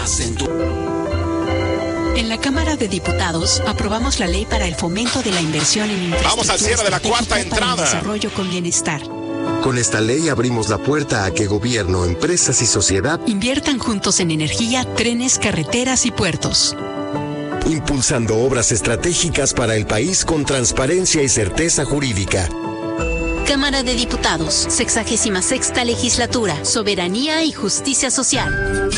más en tu... En la Cámara de Diputados aprobamos la ley para el fomento de la inversión en infraestructura. Vamos al cierre de la cuarta entrada. Para el desarrollo con bienestar. Con esta ley abrimos la puerta a que gobierno, empresas y sociedad inviertan juntos en energía, trenes, carreteras y puertos. Impulsando obras estratégicas para el país con transparencia y certeza jurídica. Cámara de Diputados, 66ª Legislatura, Soberanía y Justicia Social.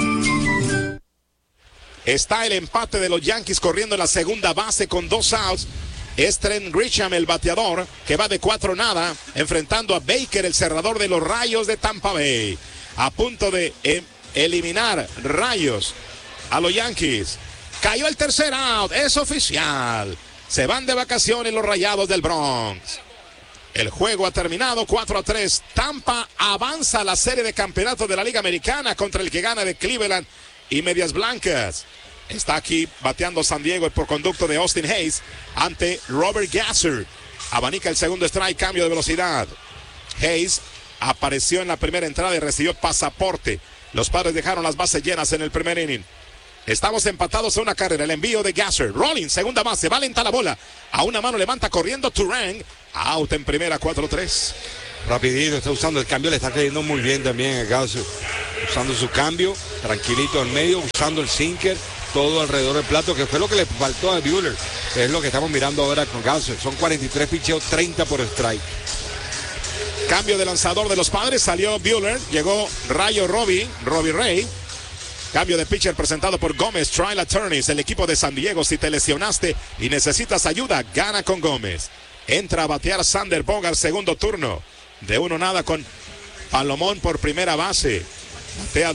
Está el empate de los Yankees corriendo en la segunda base con 2 outs. Es Trent Grisham, el bateador, que va de 4-0, enfrentando a Baker, el cerrador de los Rayos de Tampa Bay. A punto de eliminar Rayos a los Yankees. Cayó el tercer out, es oficial. Se van de vacaciones los Rayados del Bronx. El juego ha terminado 4-3. Tampa avanza a la serie de campeonatos de la Liga Americana contra el que gana de Cleveland y Medias Blancas. Está aquí bateando San Diego por conducto de Austin Hayes ante Robert Gasser. Abanica el segundo strike, cambio de velocidad. Hayes apareció en la primera entrada y recibió pasaporte. Los Padres dejaron las bases llenas en el primer inning. Estamos empatados a una carrera. El envío de Gasser. Rollins, segunda base. Va lenta la bola. A una mano levanta corriendo Turang. Out en primera, 4-3. Rapidito, está usando el cambio. Le está cayendo muy bien también a Gasser. Usando su cambio. Tranquilito en medio. Usando el sinker. Todo alrededor del plato, que fue lo que le faltó a Buehler. Es lo que estamos mirando ahora con Gasser. Son 43 picheos, 30 por strike. Cambio de lanzador de los Padres. Salió Buehler. Llegó Robbie Ray. Cambio de pitcher presentado por Gómez. Trial Attorneys, el equipo de San Diego. Si te lesionaste y necesitas ayuda, gana con Gómez. Entra a batear Sander Bogart, segundo turno. De 1-0 con Palomón por primera base. Batea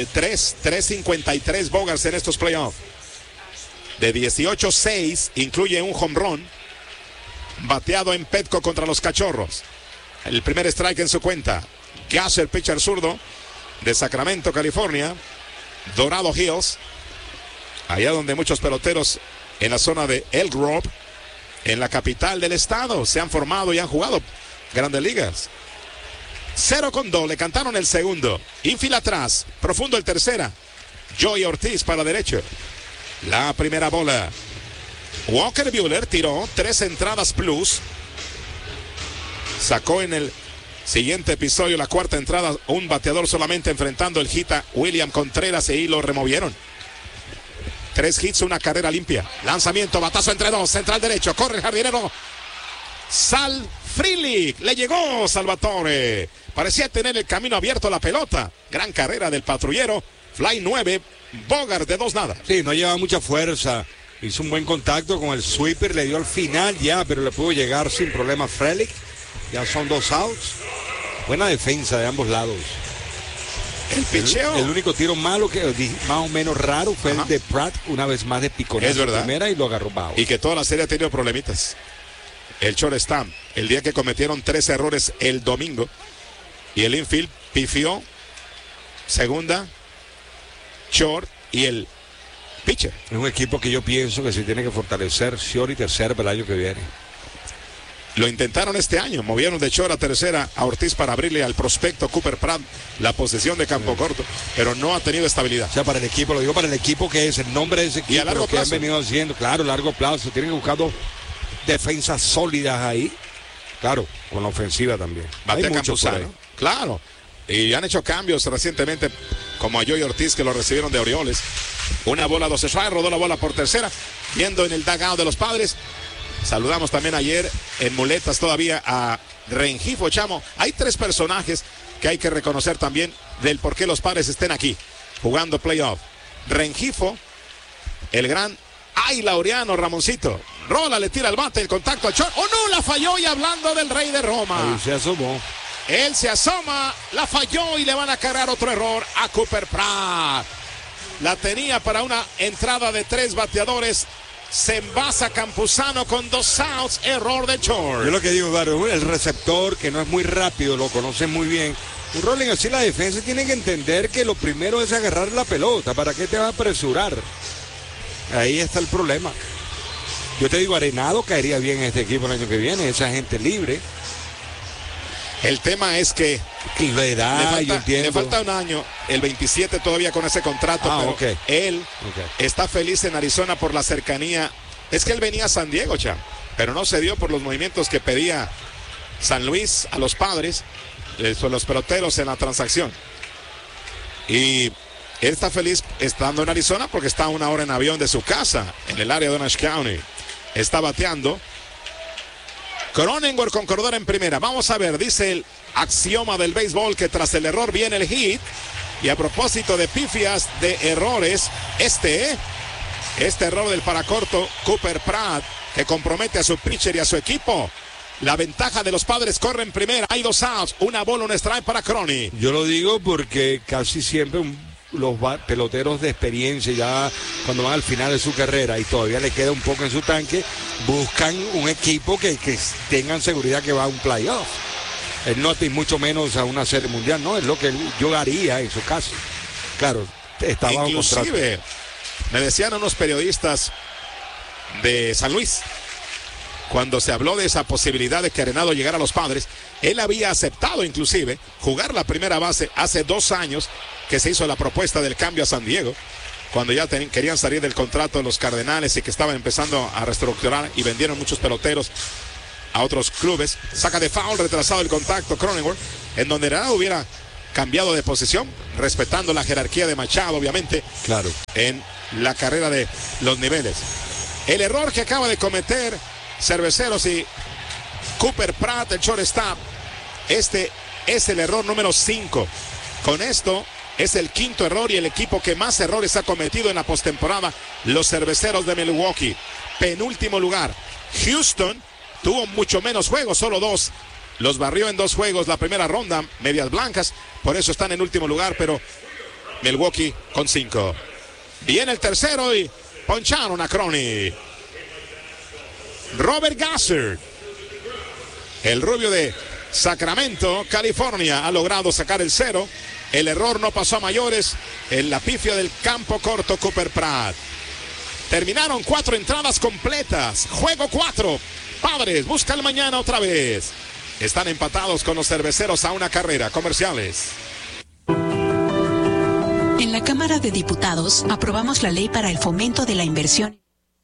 3.53 Bogart en estos playoffs. De 18-6, incluye un home run. Bateado en Petco contra los Cachorros. El primer strike en su cuenta. Gasser, pitcher zurdo de Sacramento, California. Dorado Hills, allá donde muchos peloteros en la zona de Elk Grove, en la capital del estado, se han formado y han jugado grandes ligas. 0-2, le cantaron el segundo. Infield atrás, profundo el tercera. Joey Ortiz para derecho. La primera bola. Walker Buehler tiró 3 entradas plus. Sacó en el siguiente episodio, la cuarta entrada, un bateador solamente enfrentando el hit a William Contreras, y ahí lo removieron. 3 hits, una carrera limpia. Lanzamiento, batazo entre 2, central derecho, corre el jardinero. Sal Frelick, le llegó Salvatore. Parecía tener el camino abierto a la pelota. Gran carrera del patrullero. Fly 9, Bogart de 2-0. Sí, no lleva mucha fuerza. Hizo un buen contacto con el sweeper, le dio al final ya, pero le pudo llegar sin problema Frelick. Ya son 2 outs. Buena defensa de ambos lados. El picheo. El único tiro malo, que más o menos raro, fue el de Pratt, una vez más de piconazo. Es verdad. Primera, y lo agarró bajo. Y que toda la serie ha tenido problemitas. El shortstop, el día que cometieron 3 errores el domingo. Y el infield pifió. Segunda, short y el pitcher. Es un equipo que yo pienso que se tiene que fortalecer, short y tercera para el año que viene. Lo intentaron este año, movieron de short a tercera a Ortiz para abrirle al prospecto Cooper Pratt la posesión de campo corto, pero no ha tenido estabilidad. O sea, para el equipo, lo digo para el equipo que es, el nombre de ese equipo, y a largo lo que plazo han venido haciendo, claro, a largo plazo, tienen que buscar defensas sólidas ahí, claro, con la ofensiva también. Batea Campuzano, claro, y han hecho cambios recientemente, como a Joey Ortiz, que lo recibieron de Orioles. Una bola, 12 strikes, rodó la bola por tercera, viendo en el dugout de los Padres. Saludamos también ayer en muletas todavía a Rengifo, Chamo. Hay 3 personajes que hay que reconocer también del por qué los Padres estén aquí jugando playoff. Rengifo, el gran Laureano Ramoncito. Rola, le tira el bate, el contacto al short. ¡Oh no! La falló, y hablando del Rey de Roma. Ahí se asomó. Él se asoma, la falló y le van a cargar otro error a Cooper Pratt. La tenía para una entrada de 3 bateadores. Se envasa Campuzano con 2 outs, error de short. Yo lo que digo, claro, el receptor, que no es muy rápido, lo conoce muy bien. Un rolling así, la defensa tiene que entender que lo primero es agarrar la pelota. ¿Para qué te va a apresurar? Ahí está el problema. Yo te digo, Arenado caería bien en este equipo el año que viene, esa gente libre. El tema es que le falta un año, el 27 todavía con ese contrato, pero él está feliz en Arizona por la cercanía. Es que él venía a San Diego, pero no se dio por los movimientos que pedía San Luis a los Padres, los peloteros en la transacción. Y él está feliz estando en Arizona porque está a 1 hora en avión de su casa, en el área de Orange County. Está bateando. Cronenworth con corredor en primera. Vamos a ver, dice el axioma del béisbol que tras el error viene el hit. Y a propósito de pifias, de errores, este error del paracorto Cooper Pratt, que compromete a su pitcher y a su equipo. La ventaja de los Padres corre en primera. Hay 2 outs, una bola, un strike para Crony. Yo lo digo porque casi siempre los peloteros de experiencia, ya cuando van al final de su carrera y todavía le queda un poco en su tanque, buscan un equipo que tengan seguridad que va a un playoff. No y mucho menos a una serie mundial, no, es lo que yo haría en su caso. Claro, está bajo contrato. Inclusive, me decían unos periodistas de San Luis, cuando se habló de esa posibilidad de que Arenado llegara a los Padres, él había aceptado inclusive jugar la primera base hace 2 años que se hizo la propuesta del cambio a San Diego, cuando ya querían salir del contrato de los Cardenales y que estaban empezando a reestructurar y vendieron muchos peloteros a otros clubes. Saca de foul, retrasado el contacto Cronenworth, en donde Arenado hubiera cambiado de posición, respetando la jerarquía de Machado, obviamente, claro, en la carrera de los niveles. El error que acaba de cometer Cerveceros y Cooper Pratt, el shortstop, este es el error número 5. Con esto es el 5º error y el equipo que más errores ha cometido en la postemporada, los Cerveceros de Milwaukee. Penúltimo lugar. Houston tuvo mucho menos juegos, solo 2. Los barrió en 2 juegos la primera ronda, medias blancas, por eso están en último lugar, pero Milwaukee con 5. Viene el tercero y poncharon a Crony. Robert Gasser, el rubio de Sacramento, California, ha logrado sacar el 0. El error no pasó a mayores en la pifia del campo corto Cooper Pratt. Terminaron 4 entradas completas. Juego 4. Padres buscan mañana otra vez. Están empatados con los Cerveceros a 1 carrera. Comerciales. En la Cámara de Diputados aprobamos la ley para el fomento de la inversión.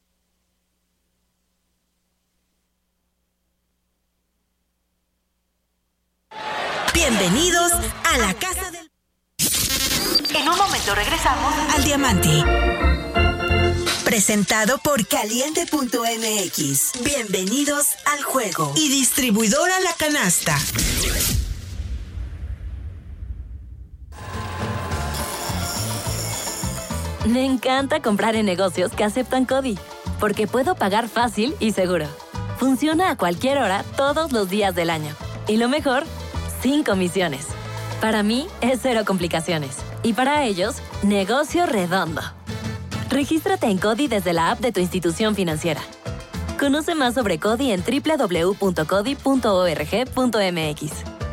Bienvenidos a la Casa del... En un momento regresamos al Diamante. Presentado por Caliente.mx. Bienvenidos al juego. Y distribuidora La Canasta. Me encanta comprar en negocios que aceptan CODI, porque puedo pagar fácil y seguro. Funciona a cualquier hora, todos los días del año. Y lo mejor, sin comisiones. Para mí es 0 complicaciones. Y para ellos, negocio redondo. Regístrate en CODI desde la app de tu institución financiera. Conoce más sobre CODI en www.codi.org.mx.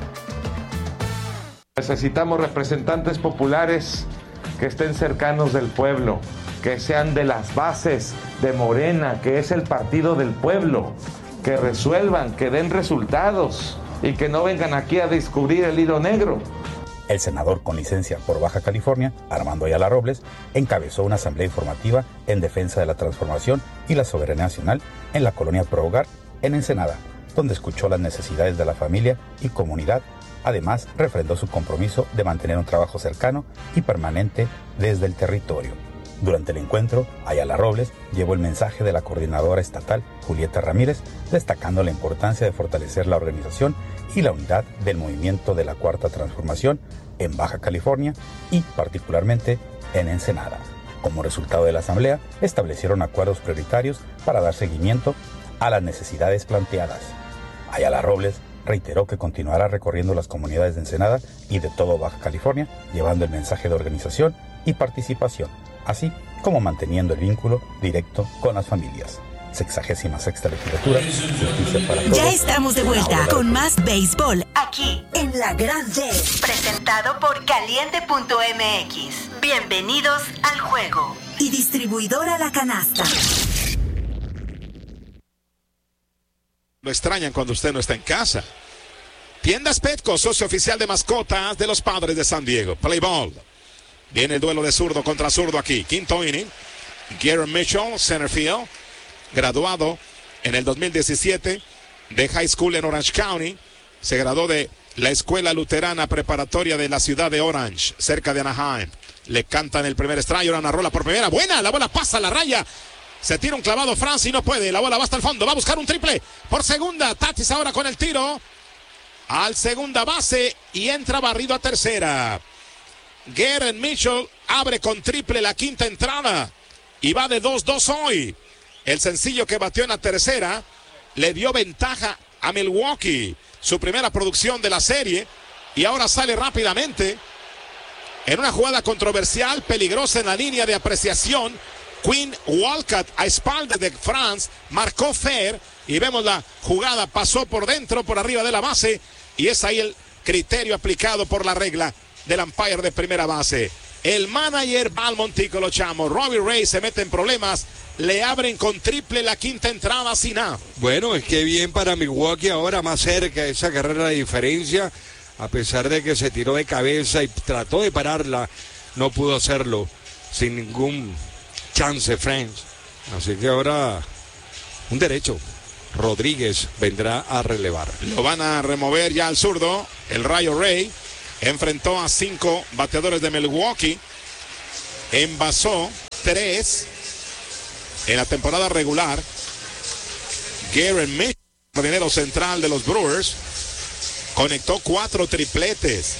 Necesitamos representantes populares que estén cercanos del pueblo, que sean de las bases de Morena, que es el partido del pueblo, que resuelvan, que den resultados y que no vengan aquí a descubrir el hilo negro. El senador con licencia por Baja California, Armando Ayala Robles, encabezó una asamblea informativa en defensa de la transformación y la soberanía nacional en la colonia Pro Hogar, en Ensenada, donde escuchó las necesidades de la familia y comunidad. Además, refrendó su compromiso de mantener un trabajo cercano y permanente desde el territorio. Durante el encuentro, Ayala Robles llevó el mensaje de la coordinadora estatal, Julieta Ramírez, destacando la importancia de fortalecer la organización y la unidad del movimiento de la Cuarta Transformación en Baja California y particularmente en Ensenada. Como resultado de la asamblea, establecieron acuerdos prioritarios para dar seguimiento a las necesidades planteadas. Ayala Robles reiteró que continuará recorriendo las comunidades de Ensenada y de todo Baja California, llevando el mensaje de organización y participación, así como manteniendo el vínculo directo con las familias. 66ª legislatura, justicia para todos. Ya estamos de vuelta con más béisbol aquí en La Grande, presentado por Caliente.mx. Bienvenidos al juego. Y distribuidora La Canasta. Lo extrañan cuando usted no está en casa. Tiendas Petco, socio oficial de mascotas de los Padres de San Diego. Play ball. Viene el duelo de zurdo contra zurdo aquí. Quinto inning. Garrett Mitchell, center field. Graduado en el 2017 de high school en Orange County. Se graduó de la Escuela Luterana Preparatoria de la ciudad de Orange, cerca de Anaheim. Le cantan el primer strike, ahora una rola por primera. Buena, la bola pasa a la raya. Se tira un clavado Francis, no puede. La bola va hasta el fondo, va a buscar un triple por segunda. Tatis ahora con el tiro al segunda base y entra barrido a tercera. Garrett Mitchell abre con triple la quinta entrada y va de 2-2 hoy. El sencillo que batió en la tercera le dio ventaja a Milwaukee, su primera producción de la serie, y ahora sale rápidamente en una jugada controversial, peligrosa en la línea de apreciación. Quinn Walcott a espaldas de France marcó fair y vemos la jugada, pasó por dentro, por arriba de la base, y es ahí el criterio aplicado por la regla del umpire de primera base. El manager va al montículo, chamo. Robbie Ray se mete en problemas. Le abren con triple la quinta entrada sin nada. Bueno, es que bien para Milwaukee ahora más cerca de esa carrera de diferencia. A pesar de que se tiró de cabeza y trató de pararla, no pudo hacerlo sin ningún chance, friends. Así que ahora un derecho. Rodríguez vendrá a relevar. Lo van a remover ya al zurdo. El Rayo Ray enfrentó a 5 bateadores de Milwaukee. Envasó 3 en la temporada regular. Garrett Mitchell, jardinero central de los Brewers, conectó 4 tripletes.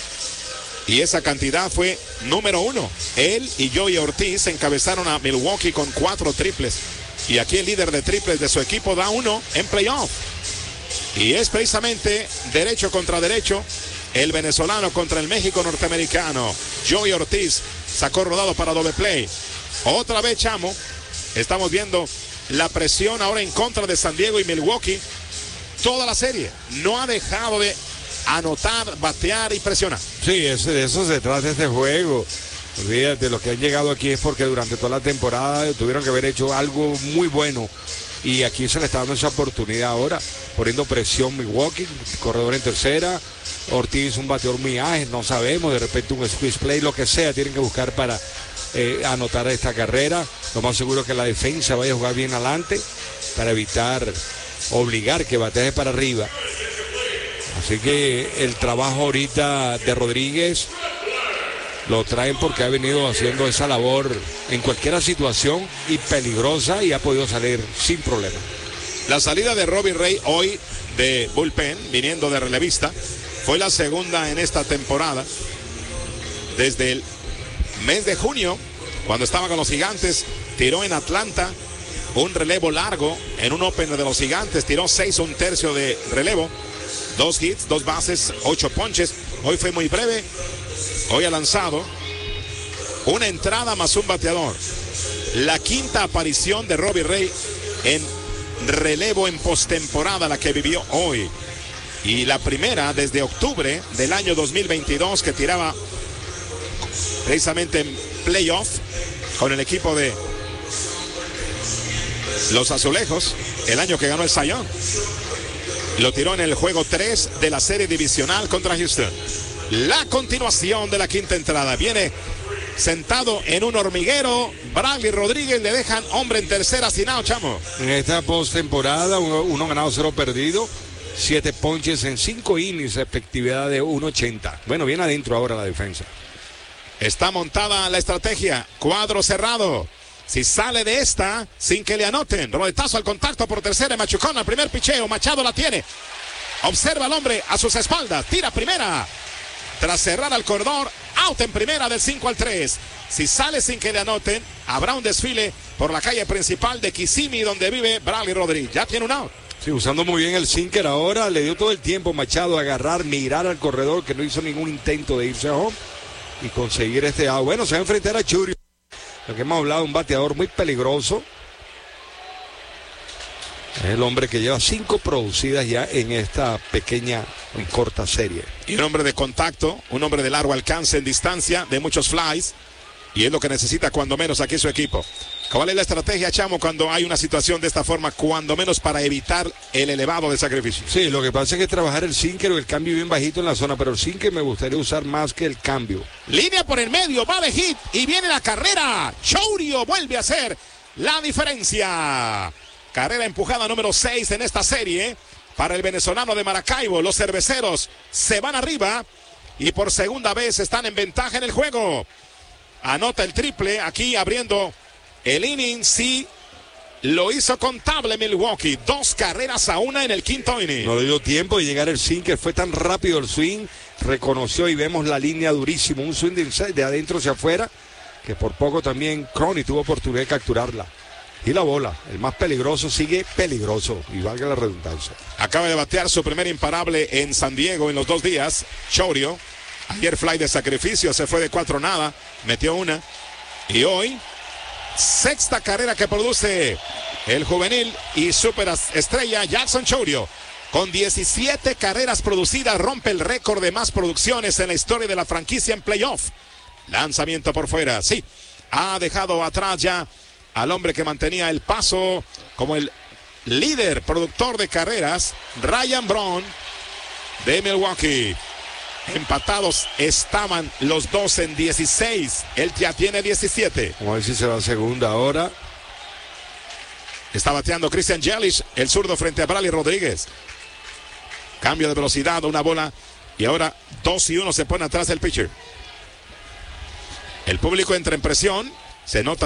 Y esa cantidad fue número 1. Él y Joey Ortiz encabezaron a Milwaukee con 4 triples. Y aquí el líder de triples de su equipo da 1 en playoff. Y es precisamente derecho contra derecho. El venezolano contra el México norteamericano. Joey Ortiz sacó rodado para doble play. Otra vez, chamo, estamos viendo la presión ahora en contra de San Diego y Milwaukee. Toda la serie no ha dejado de anotar, batear y presionar. Sí, de eso se trata este juego. Olvídate, los que han llegado aquí es porque durante toda la temporada tuvieron que haber hecho algo muy bueno. Y aquí se le está dando esa oportunidad ahora, poniendo presión Milwaukee, corredor en tercera. Ortiz un bateador muy ágil, no sabemos, de repente un squeeze play, lo que sea, tienen que buscar para anotar esta carrera. Lo más seguro es que la defensa vaya a jugar bien adelante para evitar, obligar que batee para arriba. Así que el trabajo ahorita de Rodríguez lo traen porque ha venido haciendo esa labor en cualquier situación y peligrosa y ha podido salir sin problema. La salida de Robbie Ray hoy de bullpen, viniendo de relevista, fue la segunda en esta temporada. Desde el mes de junio, cuando estaba con los Gigantes, tiró en Atlanta un relevo largo en un opener de los Gigantes, tiró 6 1/3 de relevo, 2 hits, 2 bases, 8 ponches. Hoy fue muy breve. Hoy ha lanzado una entrada más un bateador. La quinta aparición de Robbie Ray en relevo en postemporada, la que vivió hoy. Y la primera desde octubre del año 2022, que tiraba precisamente en playoff con el equipo de los Azulejos, el año que ganó el Cy Young. Lo tiró en el juego 3 de la serie divisional contra Houston. La continuación de la quinta entrada. Viene sentado en un hormiguero Bradley Rodríguez, le dejan hombre en tercera sin out, chamo. En esta postemporada, 1 ganado, 0 perdido, 7 ponches en 5 innings, efectividad de 1.80. Bueno, viene adentro ahora la defensa. Está montada la estrategia, cuadro cerrado. Si sale de esta sin que le anoten, roletazo al contacto por tercera, Machucón al primer picheo, Machado la tiene. Observa al hombre a sus espaldas, tira primera. Tras cerrar al corredor, out en primera del 5-3. Si sale sin que le anoten, habrá un desfile por la calle principal de Kissimmee, donde vive Bradley Rodríguez. Ya tiene un out. Sí, usando muy bien el sinker ahora, le dio todo el tiempo Machado a agarrar, mirar al corredor, que no hizo ningún intento de irse a home y conseguir este out. Bueno, se va a enfrentar a Churio, lo que hemos hablado, un bateador muy peligroso. Es el hombre que lleva 5 producidas ya en esta pequeña y corta serie. Y un hombre de contacto, un hombre de largo alcance en distancia, de muchos flies. Y es lo que necesita cuando menos aquí su equipo. ¿Cuál es la estrategia, Chamo, cuando hay una situación de esta forma, cuando menos para evitar el elevado de sacrificio? Sí, lo que pasa es que trabajar el sinker o el cambio bien bajito en la zona, pero el sinker me gustaría usar más que el cambio. Línea por el medio, va de hit y viene la carrera. Chourio vuelve a hacer la diferencia. Carrera empujada número 6 en esta serie para el venezolano de Maracaibo. Los cerveceros se van arriba y por segunda vez están en ventaja en el juego. Anota el triple aquí abriendo el inning. Sí, lo hizo contable Milwaukee. 2 carreras a 1 en el quinto inning. No le dio tiempo de llegar el sinker. Fue tan rápido el swing. Reconoció y vemos la línea durísimo. Un swing de adentro hacia afuera que por poco también Crony tuvo oportunidad de capturarla. Y la bola, el más peligroso, sigue peligroso. Y valga la redundancia. Acaba de batear su primer imparable en San Diego en los 2 días. Chourio. Ayer fly de sacrificio, se fue de 4 nada, metió una. Y hoy, 6ª carrera que produce el juvenil y superestrella Jackson Chourio. Con 17 carreras producidas, rompe el récord de más producciones en la historia de la franquicia en playoff. Lanzamiento por fuera, sí. Ha dejado atrás ya al hombre que mantenía el paso como el líder productor de carreras, Ryan Braun de Milwaukee. Empatados estaban los dos en 16. Él ya tiene 17. Vamos a ver si se va a segunda ahora. Está bateando Christian Yelich, el zurdo frente a Bradley Rodríguez. Cambio de velocidad, una bola. Y ahora 2-1 se pone atrás el pitcher. El público entra en presión. Se nota